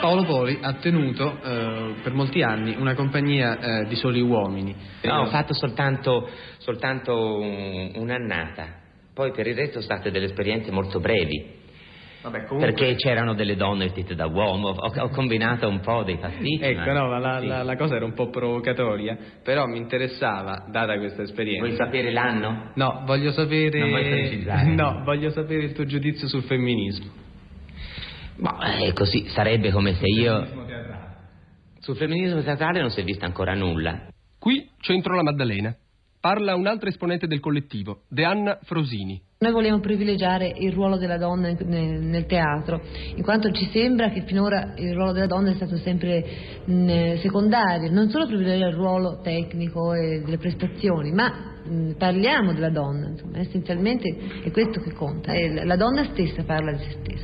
Paolo Poli ha tenuto per molti anni una compagnia di soli uomini. No, ho fatto soltanto un'annata, poi per il resto sono state delle esperienze molto brevi. Vabbè, comunque... Perché c'erano delle donne vestite da uomo, ho combinato un po' dei pasticci. Ecco, no, ma sì. la cosa era un po' provocatoria, però mi interessava, data questa esperienza... Vuoi sapere l'anno? No, voglio sapere... Non vuoi precisare? No, voglio sapere il tuo giudizio sul femminismo. Così sarebbe come se io... Femminismo teatrale. Sul femminismo teatrale non si è vista ancora nulla. Qui Centro La Maddalena. Parla un altro esponente del collettivo, Deanna Frosini. Noi vogliamo privilegiare il ruolo della donna nel teatro, in quanto ci sembra che finora il ruolo della donna è stato sempre secondario, non solo privilegiare il ruolo tecnico e delle prestazioni, ma parliamo della donna, insomma, essenzialmente è questo che conta, la donna stessa parla di se stessa.